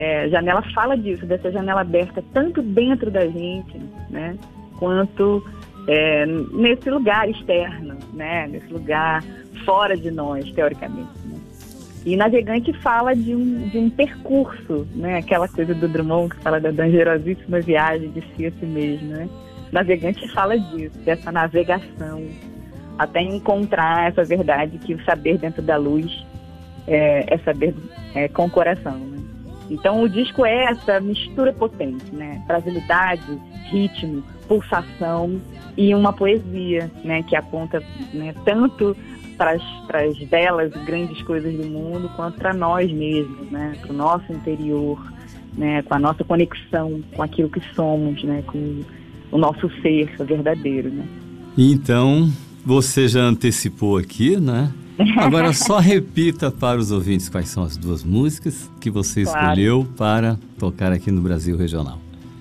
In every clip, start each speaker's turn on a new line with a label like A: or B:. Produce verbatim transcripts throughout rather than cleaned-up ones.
A: É, Janela fala disso, dessa janela aberta tanto dentro da gente, né, quanto é, nesse lugar externo, né, nesse lugar fora de nós, teoricamente. Né? E Navegante fala de um, de um percurso, né, aquela coisa do Drummond que fala da dangerosíssima viagem de si a si mesmo. Né? Navegante fala disso, dessa navegação, até encontrar essa verdade que o saber dentro da luz é, é saber é, com o coração. Né? Então o disco é essa mistura potente, né? Brasilidade, ritmo, pulsação e uma poesia, né? Que aponta, né, tanto para as belas e grandes coisas do mundo quanto para nós mesmos, né? Para o nosso interior, né? Com a nossa conexão com aquilo que somos, né? Com o nosso ser verdadeiro, né?
B: Então, você já antecipou aqui, né? Agora só repita para os ouvintes quais são as duas músicas que você
A: Claro.
B: escolheu para tocar aqui no Brasil Regional.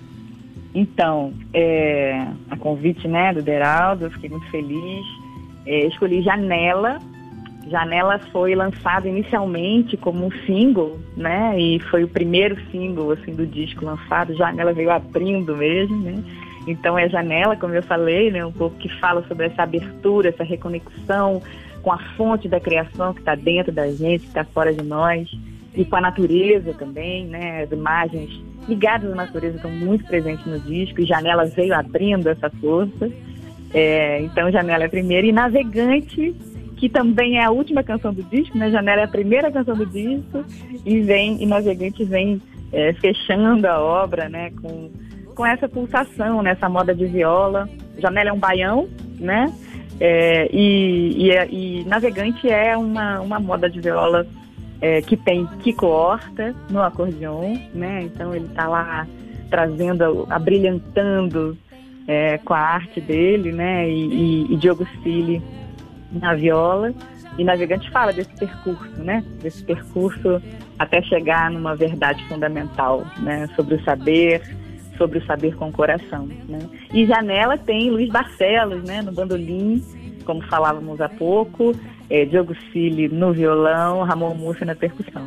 A: Então, é, a convite, né, do Deraldo, eu fiquei muito feliz. É, escolhi Janela. Janela foi lançado inicialmente como um single, né? E foi o primeiro single assim, do disco lançado. Janela veio abrindo mesmo, né? Então é Janela, como eu falei, né, um pouco que fala sobre essa abertura, essa reconexão com a fonte da criação que está dentro da gente, que está fora de nós, e com a natureza também, né? As imagens ligadas à natureza estão muito presentes no disco, e Janela veio abrindo essa força. É, então Janela é a primeira, e Navegante, que também é a última canção do disco, né? Janela é a primeira canção do disco, e vem e Navegante vem é, fechando a obra, né? Com, com essa pulsação, né? Essa moda de viola. Janela é um baião, né? É, e, e, e Navegante é uma, uma moda de viola é, que tem Kiko Horta no acordeon, né? Então ele está lá trazendo, abrilhantando é, com a arte dele, né? E, e, e Diogo Cili na viola. E Navegante fala desse percurso, né? Desse percurso até chegar numa verdade fundamental, né? Sobre o saber, sobre o saber com o coração, né? E Janela tem Luiz Barcelos, né, no bandolim, como falávamos há pouco, é, Diogo Cili no violão, Ramon Múrcia na percussão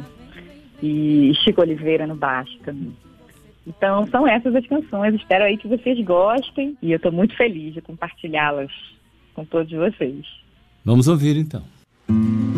A: e Chico Oliveira no baixo também. Então são essas as canções, espero aí que vocês gostem e eu estou muito feliz de compartilhá-las com todos vocês.
B: Vamos ouvir então.